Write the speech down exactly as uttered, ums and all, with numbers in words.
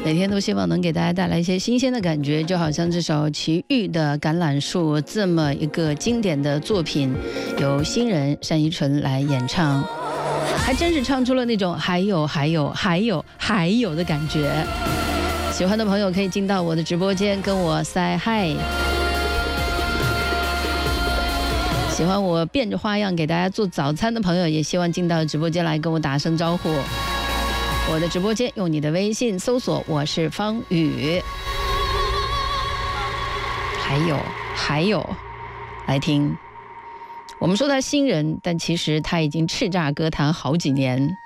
每天都希望能给大家带来一些新鲜的感觉，就好像这首齐豫的《橄榄树》这么一个经典的作品，由新人单依纯来演唱，还真是唱出了那种还有还有还有还有的感觉。喜欢的朋友可以进到我的直播间跟我 say hi， 喜欢我变着花样给大家做早餐的朋友也希望进到直播间来跟我打声招呼。我的直播间用你的微信搜索我是方宇。还有还有来听，我们说他新人，但其实他已经叱咤歌坛好几年。